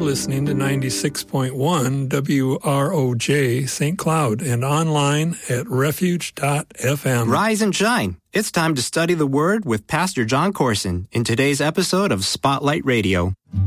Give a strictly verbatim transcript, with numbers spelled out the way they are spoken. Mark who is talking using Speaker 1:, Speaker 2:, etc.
Speaker 1: listening to ninety-six point one W R O J Saint Cloud and online at refuge dot f m.
Speaker 2: Rise and shine. It's time to study the Word with Pastor John Corson in today's episode of Spotlight Radio.